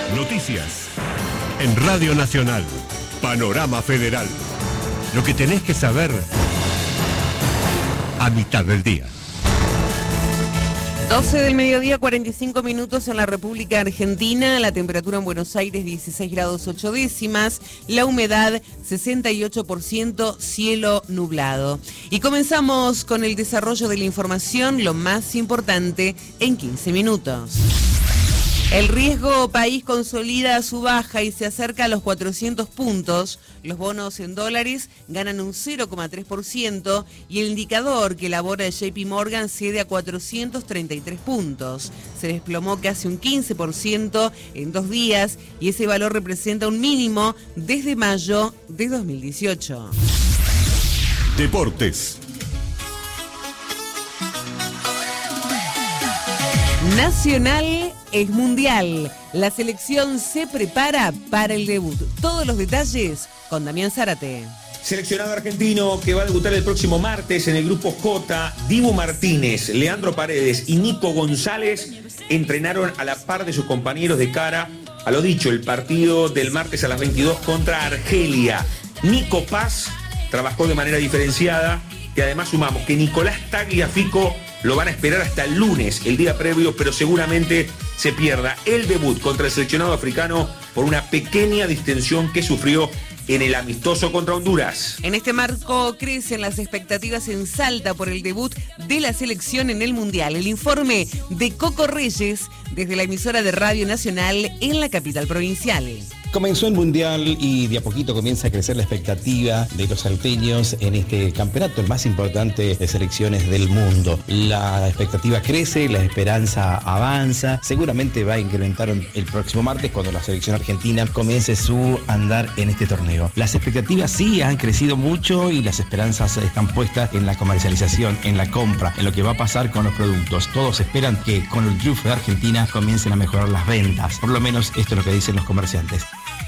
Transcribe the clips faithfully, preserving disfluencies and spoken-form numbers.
Noticias. En Radio Nacional. Panorama Federal. Lo que tenés que saber a mitad del día. doce del mediodía, cuarenta y cinco minutos en la República Argentina. La temperatura en Buenos Aires, dieciséis grados ocho décimas. La humedad, sesenta y ocho por ciento, cielo nublado. Y comenzamos con el desarrollo de la información, lo más importante, en quince minutos. El riesgo país consolida su baja y se acerca a los cuatrocientos puntos. Los bonos en dólares ganan un cero coma tres por ciento y el indicador que elabora el J P Morgan cede a cuatrocientos treinta y tres puntos. Se desplomó casi un quince por ciento en dos días y ese valor representa un mínimo desde mayo de dos mil dieciocho. Deportes. Nacional es mundial. La selección se prepara para el debut. Todos los detalles con Damián Zárate. Seleccionado argentino que va a debutar el próximo martes en el grupo J, Dibu Martínez, Leandro Paredes y Nico González entrenaron a la par de sus compañeros de cara a lo dicho, el partido del martes a las veintidós contra Argelia. Nico Paz trabajó de manera diferenciada y además sumamos que Nicolás Tagliafico lo van a esperar hasta el lunes, el día previo, pero seguramente se pierda el debut contra el seleccionado africano por una pequeña distensión que sufrió en el amistoso contra Honduras. En este marco crecen las expectativas en Salta por el debut de la selección en el Mundial. El informe de Coco Reyes desde la emisora de Radio Nacional en la capital provincial. Comenzó el Mundial y de a poquito comienza a crecer la expectativa de los salteños en este campeonato, el más importante de selecciones del mundo. La expectativa crece, la esperanza avanza, seguramente va a incrementar el próximo martes cuando la selección argentina comience su andar en este torneo. Las expectativas sí han crecido mucho y las esperanzas están puestas en la comercialización, en la compra, en lo que va a pasar con los productos. Todos esperan que con el triunfo de Argentina comiencen a mejorar las ventas, por lo menos esto es lo que dicen los comerciantes.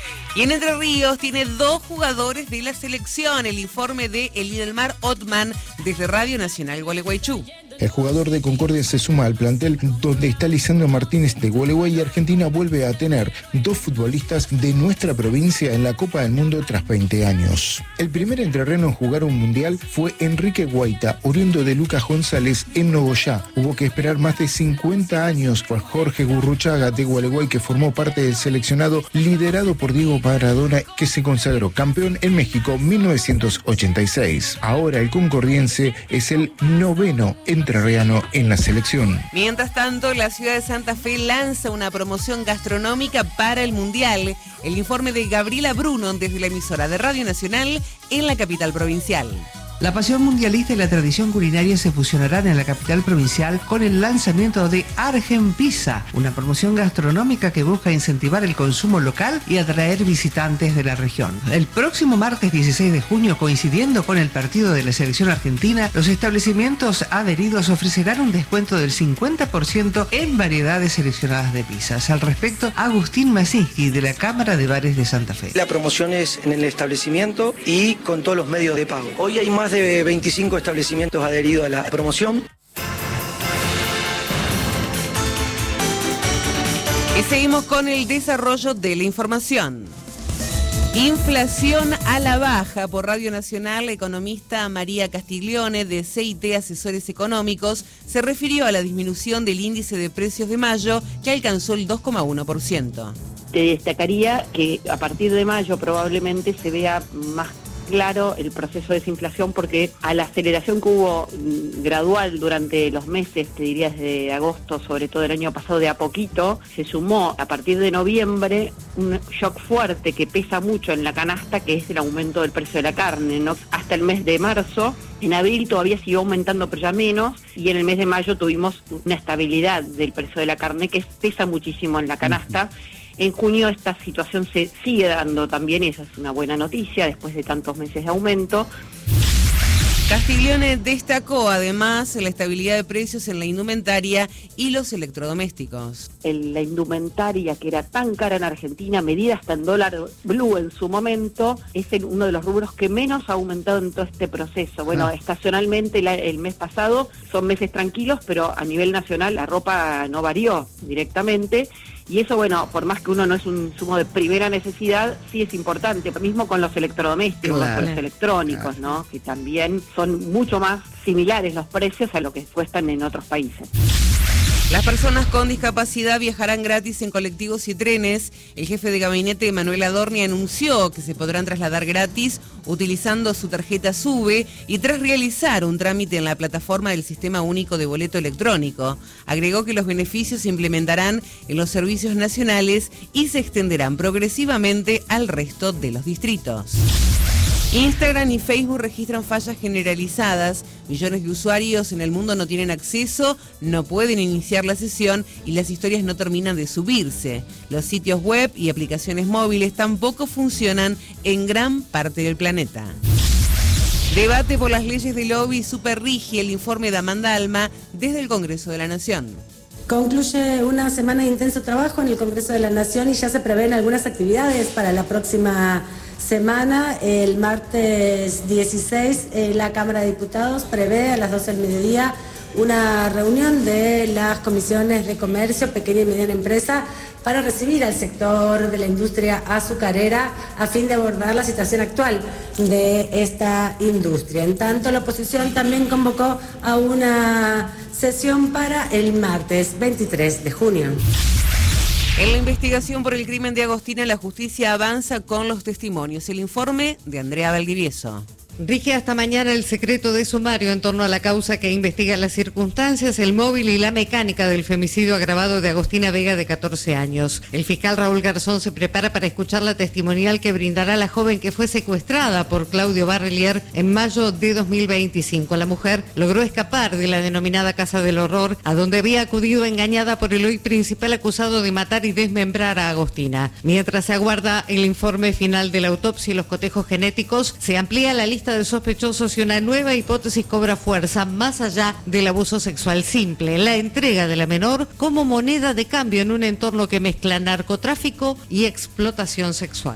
Y en Entre Ríos tiene dos jugadores de la selección. El informe de Elidelmar Otman desde Radio Nacional Gualeguaychú. El jugador de Concordia se suma al plantel donde está Lisandro Martínez de Gualeguay y Argentina vuelve a tener dos futbolistas de nuestra provincia en la Copa del Mundo tras veinte años. El primer entrerreno en jugar un mundial fue Enrique Guaita, oriundo de Lucas González en Nogoyá. Hubo que esperar más de cincuenta años por Jorge Gurruchaga de Gualeguay, que formó parte del seleccionado liderado por Diego Maradona, que se consagró campeón en México mil novecientos ochenta y seis. Ahora el concordiense es el noveno entrerreno en la selección. Mientras tanto, la ciudad de Santa Fe lanza una promoción gastronómica para el Mundial. El informe de Gabriela Bruno desde la emisora de Radio Nacional en la capital provincial. La pasión mundialista y la tradición culinaria se fusionarán en la capital provincial con el lanzamiento de Argen Pizza, una promoción gastronómica que busca incentivar el consumo local y atraer visitantes de la región. El próximo martes dieciséis de junio, coincidiendo con el partido de la selección argentina, los establecimientos adheridos ofrecerán un descuento del cincuenta por ciento en variedades seleccionadas de pizzas. Al respecto, Agustín Masinski, de la Cámara de Bares de Santa Fe. La promoción es en el establecimiento y con todos los medios de pago. Hoy hay más de veinticinco establecimientos adheridos a la promoción. Y seguimos con el desarrollo de la información. Inflación a la baja. Por Radio Nacional, la economista María Castiglione de C I T Asesores Económicos se refirió a la disminución del índice de precios de mayo, que alcanzó el dos coma uno por ciento. Te destacaría que a partir de mayo probablemente se vea más claro el proceso de desinflación, porque a la aceleración que hubo gradual durante los meses, te diría desde agosto, sobre todo el año pasado, de a poquito, se sumó a partir de noviembre un shock fuerte que pesa mucho en la canasta, que es el aumento del precio de la carne, ¿no? Hasta el mes de marzo, en abril todavía siguió aumentando, pero ya menos, y en el mes de mayo tuvimos una estabilidad del precio de la carne que pesa muchísimo en la canasta. En junio esta situación se sigue dando también y esa es una buena noticia después de tantos meses de aumento. Castiglione destacó además la estabilidad de precios en la indumentaria y los electrodomésticos. En la indumentaria, que era tan cara en Argentina, medida hasta en dólar blue en su momento, es el, uno de los rubros que menos ha aumentado en todo este proceso. Bueno, ah. estacionalmente la, el mes pasado son meses tranquilos, pero a nivel nacional la ropa no varió directamente. Y eso, bueno, por más que uno no es un insumo de primera necesidad, sí es importante, mismo con los electrodomésticos, Claro. con los electrónicos, ¿no? Que también son mucho más similares los precios a lo que cuestan en otros países. Las personas con discapacidad viajarán gratis en colectivos y trenes. El jefe de gabinete, Manuel Adorni, anunció que se podrán trasladar gratis utilizando su tarjeta SUBE y tras realizar un trámite en la plataforma del Sistema Único de Boleto Electrónico. Agregó que los beneficios se implementarán en los servicios nacionales y se extenderán progresivamente al resto de los distritos. Instagram y Facebook registran fallas generalizadas. Millones de usuarios en el mundo no tienen acceso, no pueden iniciar la sesión y las historias no terminan de subirse. Los sitios web y aplicaciones móviles tampoco funcionan en gran parte del planeta. Debate por las leyes de lobby superrige el informe de Amanda Alma desde el Congreso de la Nación. Concluye una semana de intenso trabajo en el Congreso de la Nación y ya se prevén algunas actividades para la próxima semana. El martes dieciséis, eh, la Cámara de Diputados prevé a las doce del mediodía una reunión de las comisiones de comercio, pequeña y mediana empresa, para recibir al sector de la industria azucarera a fin de abordar la situación actual de esta industria. En tanto, la oposición también convocó a una sesión para el martes veintitrés de junio. En la investigación por el crimen de Agostina, la justicia avanza con los testimonios. El informe de Andrea Valdivieso. Rige hasta mañana el secreto de sumario en torno a la causa que investiga las circunstancias, el móvil y la mecánica del femicidio agravado de Agostina Vega, de catorce años. El fiscal Raúl Garzón se prepara para escuchar la testimonial que brindará la joven que fue secuestrada por Claudio Barrelier en mayo de dos mil veinticinco. La mujer logró escapar de la denominada Casa del Horror, a donde había acudido engañada por el hoy principal acusado de matar y desmembrar a Agostina. Mientras se aguarda el informe final de la autopsia y los cotejos genéticos, se amplía la lista de sospechosos y una nueva hipótesis cobra fuerza más allá del abuso sexual simple, la entrega de la menor como moneda de cambio en un entorno que mezcla narcotráfico y explotación sexual.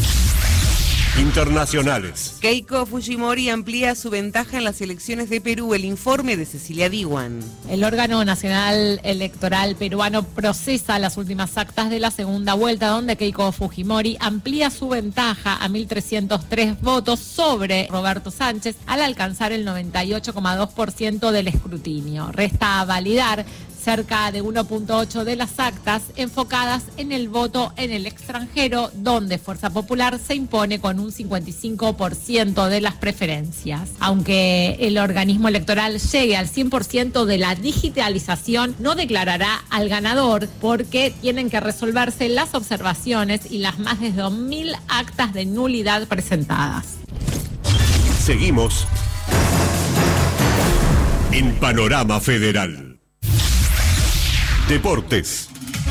Internacionales. Keiko Fujimori amplía su ventaja en las elecciones de Perú. El informe de Cecilia Diwan. El órgano nacional electoral peruano procesa las últimas actas de la segunda vuelta, donde Keiko Fujimori amplía su ventaja a mil trescientos tres votos sobre Roberto Sánchez al alcanzar el noventa y ocho coma dos por ciento del escrutinio. Resta validar cerca de uno punto ocho de las actas enfocadas en el voto en el extranjero, donde Fuerza Popular se impone con un cincuenta y cinco por ciento de las preferencias. Aunque el organismo electoral llegue al cien por ciento de la digitalización, no declarará al ganador porque tienen que resolverse las observaciones y las más de dos mil actas de nulidad presentadas. Seguimos en Panorama Federal. Deportes.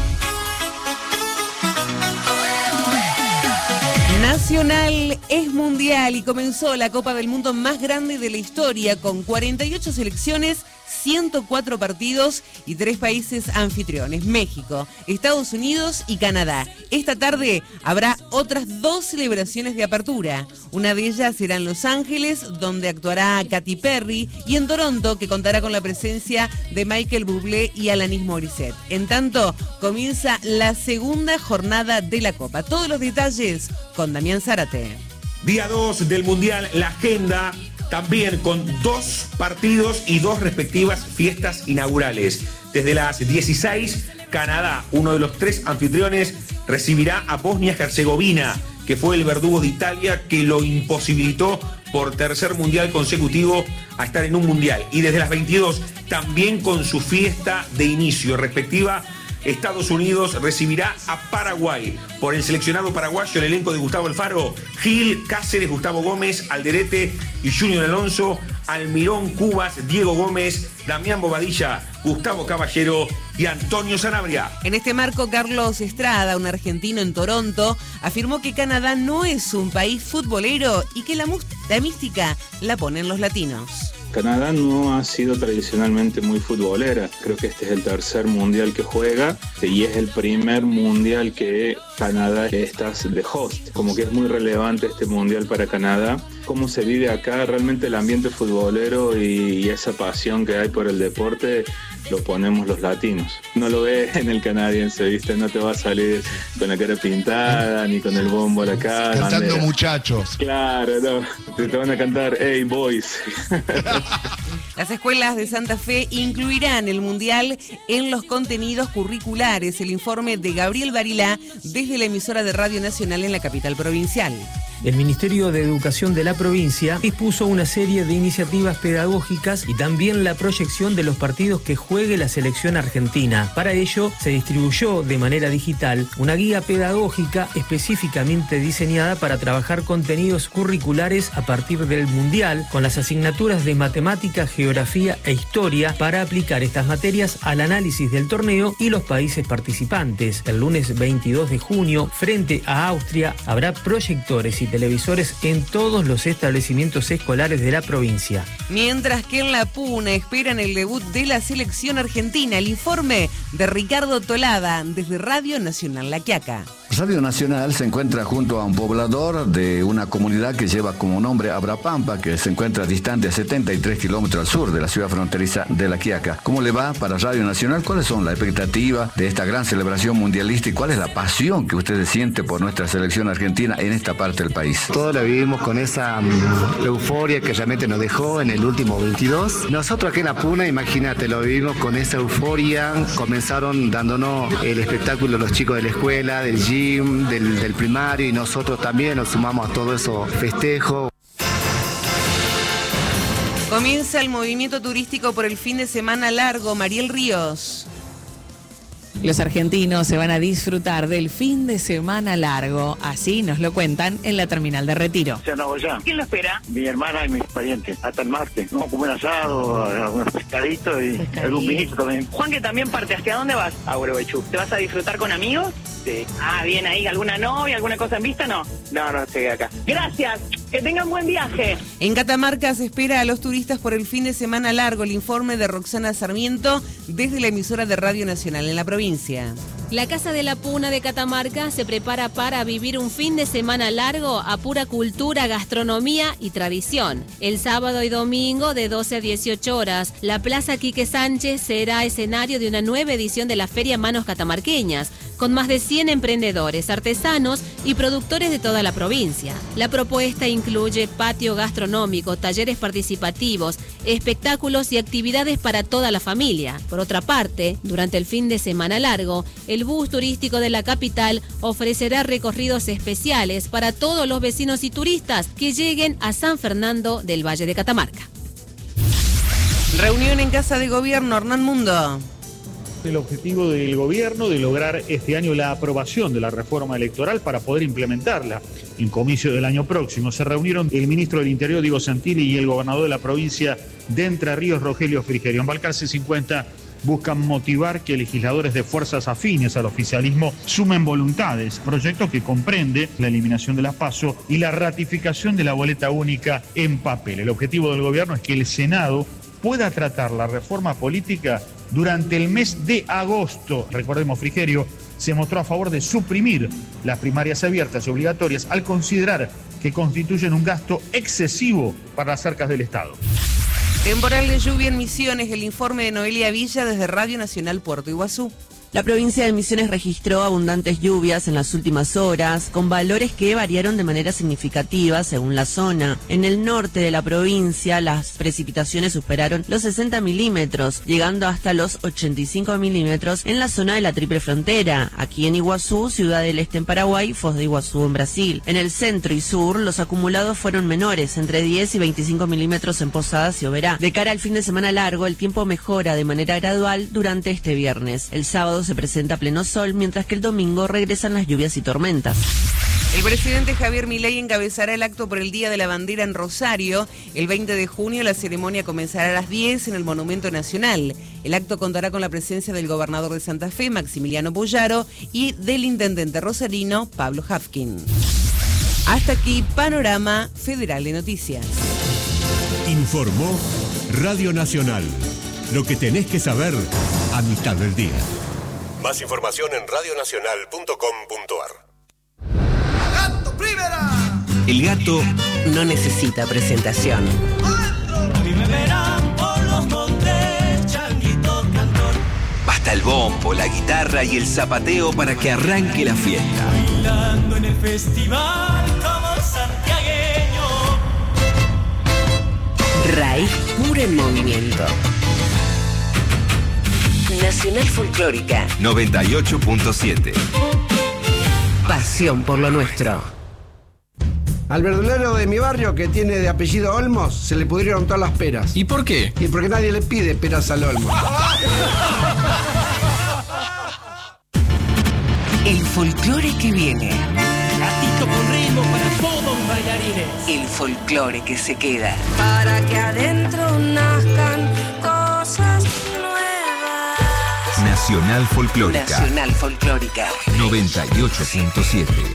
Nacional es mundial y comenzó la Copa del Mundo más grande de la historia con cuarenta y ocho selecciones, ciento cuatro partidos y tres países anfitriones, México, Estados Unidos y Canadá. Esta tarde habrá otras dos celebraciones de apertura. Una de ellas será en Los Ángeles, donde actuará Katy Perry, y en Toronto, que contará con la presencia de Michael Bublé y Alanis Morissette. En tanto, comienza la segunda jornada de la Copa. Todos los detalles con Damián Zárate. Día dos del Mundial, la agenda también con dos partidos y dos respectivas fiestas inaugurales. Desde las dieciséis, Canadá, uno de los tres anfitriones, recibirá a Bosnia-Herzegovina, que fue el verdugo de Italia que lo imposibilitó por tercer mundial consecutivo a estar en un mundial. Y desde las veintidós, también con su fiesta de inicio respectiva, Estados Unidos recibirá a Paraguay. Por el seleccionado paraguayo, el elenco de Gustavo Alfaro, Gil, Cáceres, Gustavo Gómez, Alderete y Junior Alonso, Almirón, Cubas, Diego Gómez, Damián Bobadilla, Gustavo Caballero y Antonio Sanabria. En este marco, Carlos Estrada, un argentino en Toronto, afirmó que Canadá no es un país futbolero y que la, la mística la ponen los latinos. Canadá no ha sido tradicionalmente muy futbolera. Creo que este es el tercer mundial que juega y es el primer mundial que Canadá está de host. Como que es muy relevante este mundial para Canadá. Cómo se vive acá, realmente el ambiente futbolero y, y esa pasión que hay por el deporte lo ponemos los latinos. No lo ves en el canadiense, ¿viste? No te va a salir con la cara pintada, ni con el bombo a la cara. Cantando bandera. Muchachos. Claro, no. Te, te van a cantar, hey, boys. Las escuelas de Santa Fe incluirán el Mundial en los contenidos curriculares. El informe de Gabriel Barilá desde la emisora de Radio Nacional en la capital provincial. El Ministerio de Educación de la provincia dispuso una serie de iniciativas pedagógicas y también la proyección de los partidos que juegue la selección argentina. Para ello, se distribuyó de manera digital una guía pedagógica específicamente diseñada para trabajar contenidos curriculares a partir del Mundial, con las asignaturas de matemática, geografía e historia para aplicar estas materias al análisis del torneo y los países participantes. El lunes veintidós de junio, frente a Austria, habrá proyectores y televisores en todos los establecimientos escolares de la provincia. Mientras que en La Puna esperan el debut de la selección argentina. El informe de Ricardo Tolada desde Radio Nacional La Quiaca. Radio Nacional se encuentra junto a un poblador de una comunidad que lleva como nombre Abrapampa, que se encuentra distante a setenta y tres kilómetros al sur de la ciudad fronteriza de La Quiaca. ¿Cómo le va para Radio Nacional? ¿Cuáles son las expectativas de esta gran celebración mundialista y cuál es la pasión que ustedes sienten por nuestra selección argentina en esta parte del país? Todos la vivimos con esa um, euforia que realmente nos dejó en el último veintidós. Nosotros aquí en La Puna, imagínate, lo vivimos con esa euforia. Comenzaron dándonos el espectáculo los chicos de la escuela, del gym, Del, del primario, y nosotros también nos sumamos a todo eso festejo. Comienza el movimiento turístico por el fin de semana largo. Mariel Ríos. Los argentinos se van a disfrutar del fin de semana largo, así nos lo cuentan en la terminal de Retiro. Ya no voy ya. ¿Quién lo espera? Mi hermana y mis parientes. Hasta el martes. Vamos a comer asado, unos pescaditos y Pescadito. algún vinito también. Juan, que también parte. ¿Hacia dónde vas? A Gualeguaychú. ¿Te vas a disfrutar con amigos? Sí. Ah, bien ahí. ¿Alguna novia, alguna cosa en vista? No. No, no, estoy acá. Gracias. Que tengan buen viaje. En Catamarca se espera a los turistas por el fin de semana largo. El informe de Roxana Sarmiento desde la emisora de Radio Nacional en la provincia. La Casa de la Puna de Catamarca se prepara para vivir un fin de semana largo a pura cultura, gastronomía y tradición. El sábado y domingo de doce a dieciocho horas, la Plaza Quique Sánchez será escenario de una nueva edición de la Feria Manos Catamarqueñas, con más de cien emprendedores, artesanos y productores de toda la provincia. La propuesta incluye patio gastronómico, talleres participativos, espectáculos y actividades para toda la familia. Por otra parte, durante el fin de semana largo, el bus turístico de la capital ofrecerá recorridos especiales para todos los vecinos y turistas que lleguen a San Fernando del Valle de Catamarca. Reunión en Casa de Gobierno, Hernán Mundo. El objetivo del gobierno de lograr este año la aprobación de la reforma electoral para poder implementarla en comicio del año próximo. Se reunieron el ministro del Interior, Diego Santilli, y el gobernador de la provincia de Entre Ríos, Rogelio Frigerio. En Balcarce cincuenta buscan motivar que legisladores de fuerzas afines al oficialismo sumen voluntades, proyecto que comprende la eliminación de las PASO y la ratificación de la boleta única en papel. El objetivo del gobierno es que el Senado pueda tratar la reforma política durante el mes de agosto. Recordemos, Frigerio se mostró a favor de suprimir las primarias abiertas y obligatorias al considerar que constituyen un gasto excesivo para las arcas del Estado. Temporal de lluvia en Misiones, el informe de Noelia Villa desde Radio Nacional Puerto Iguazú. La provincia de Misiones registró abundantes lluvias en las últimas horas, con valores que variaron de manera significativa según la zona. En el norte de la provincia, las precipitaciones superaron los sesenta milímetros, llegando hasta los ochenta y cinco milímetros en la zona de la Triple Frontera. Aquí en Iguazú, Ciudad del Este en Paraguay, Foz de Iguazú en Brasil. En el centro y sur, los acumulados fueron menores, entre diez y veinticinco milímetros en Posadas y Oberá. De cara al fin de semana largo, el tiempo mejora de manera gradual durante este viernes. El sábado se presenta pleno sol, mientras que el domingo regresan las lluvias y tormentas. El presidente Javier Milei encabezará el acto por el Día de la Bandera en Rosario. El veinte de junio la ceremonia comenzará a las diez en el Monumento Nacional. El acto contará con la presencia del gobernador de Santa Fe, Maximiliano Puyaro, y del intendente rosarino, Pablo Hafkin. Hasta aquí, Panorama Federal de Noticias. Informó Radio Nacional. Lo que tenés que saber a mitad del día. Más información en radio nacional punto com punto ar. ¡Gato, primera! El gato no necesita presentación. A mí me verán por los montes, changuito cantando. Está el bombo, la guitarra y el zapateo para que arranque la fiesta. Bailando en el festival como santiagueño. Raíz pura en movimiento. Nacional Folclórica. noventa y ocho punto siete. Pasión por lo nuestro. Al verdulero de mi barrio, que tiene de apellido Olmos, se le pudrieron todas las peras. ¿Y por qué? Y porque nadie le pide peras al Olmos. El folclore que viene. Gatito con ritmo para todos los bailarines. El folclore que se queda. Para que adentro nazcan cosas nuevas. Nacional Folclórica. Nacional Folclórica. noventa y ocho punto siete.